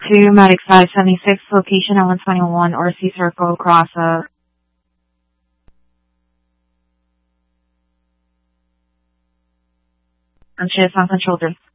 to Medic 576, location at 121 Orsi Circle, Crossa. Conscious on control drift.